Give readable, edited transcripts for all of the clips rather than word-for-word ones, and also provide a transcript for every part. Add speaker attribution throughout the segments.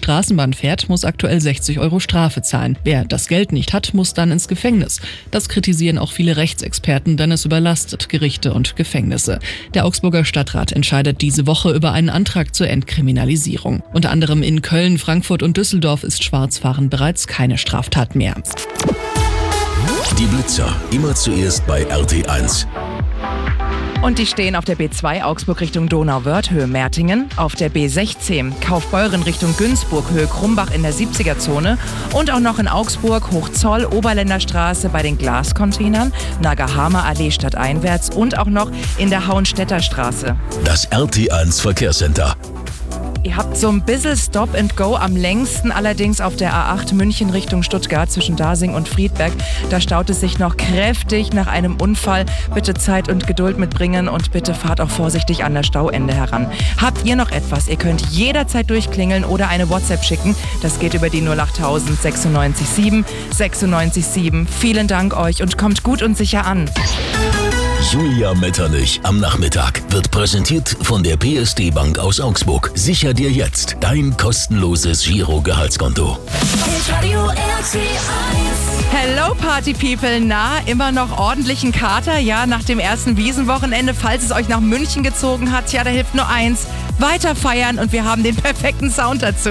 Speaker 1: Straßenbahn fährt, muss aktuell 60 € Strafe zahlen. Wer das Geld nicht hat, muss dann ins Gefängnis. Das kritisieren auch viele Rechtsexperten, denn es überlastet Gerichte und Gefängnisse. Der Augsburger Stadtrat entscheidet diese Woche über einen Antrag zur Entkriminalisierung. Unter anderem in Köln, Frankfurt und Düsseldorf ist Schwarzfahren bereits keine Straftat mehr.
Speaker 2: Die Blitzer, immer zuerst bei RT1.
Speaker 3: Und die stehen auf der B2 Augsburg Richtung Donauwörth, Höhe Mertingen, auf der B16 Kaufbeuren Richtung Günzburg, Höhe Krumbach in der 70er-Zone und auch noch in Augsburg, Hochzoll, Oberländerstraße bei den Glascontainern, Nagahamer Allee stadteinwärts und auch noch in der Hauenstädter Straße.
Speaker 2: Das RT1 Verkehrscenter.
Speaker 3: Ihr habt so ein bisschen Stop and Go, am längsten allerdings auf der A8 München Richtung Stuttgart zwischen Dasing und Friedberg. Da staut es sich noch kräftig nach einem Unfall. Bitte Zeit und Geduld mitbringen und bitte fahrt auch vorsichtig an das Stauende heran. Habt ihr noch etwas? Ihr könnt jederzeit durchklingeln oder eine WhatsApp schicken. Das geht über die 08000 96 7 96 7. Vielen Dank euch und kommt gut und sicher an.
Speaker 2: Julia Metternich am Nachmittag wird präsentiert von der PSD Bank aus Augsburg. Sicher dir jetzt dein kostenloses Giro-Gehaltskonto.
Speaker 3: Hello Party People, na, immer noch ordentlichen Kater? Ja, nach dem ersten Wiesenwochenende, falls es euch nach München gezogen hat, ja, da hilft nur eins, weiter feiern und wir haben den perfekten Sound dazu.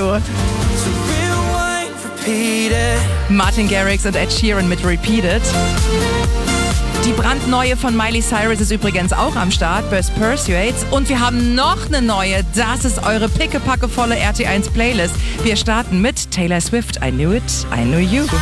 Speaker 3: Martin Garrix und Ed Sheeran mit Repeated. Die brandneue von Miley Cyrus ist übrigens auch am Start, Best Persuades. Und wir haben noch eine neue, das ist eure pickepackevolle RT1 Playlist. Wir starten mit Taylor Swift, I Knew It, I Knew You.